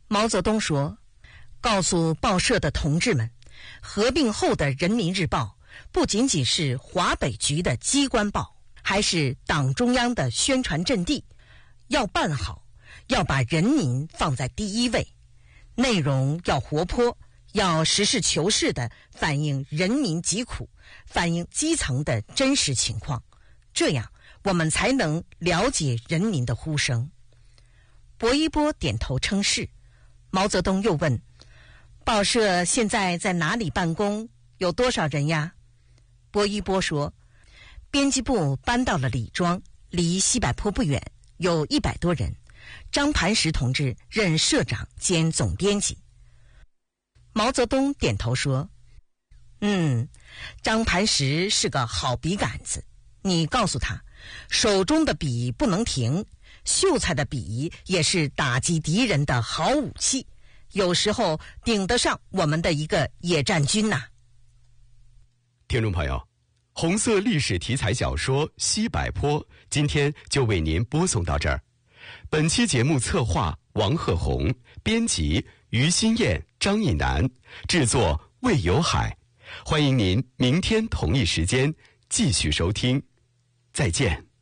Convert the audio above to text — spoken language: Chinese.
毛泽东说，告诉报社的同志们，合并后的人民日报不仅仅是华北局的机关报，还是党中央的宣传阵地，要办好，要把人民放在第一位，内容要活泼，要实事求是地反映人民疾苦，反映基层的真实情况，这样我们才能了解人民的呼声。薄一波点头称是。毛泽东又问，报社现在在哪里办公，有多少人呀？薄一波说，编辑部搬到了李庄，离西柏坡不远，有100多人，张磐石同志任社长兼总编辑。毛泽东点头说，张磐石是个好笔杆子，你告诉他，手中的笔不能停，秀才的笔也是打击敌人的好武器，有时候顶得上我们的一个野战军呐。 听众朋友，红色历史题材小说《西柏坡》今天就为您播送到这儿。本期节目策划王鹤红，编辑于心燕、张以南，制作魏有海。欢迎您明天同一时间继续收听，再见。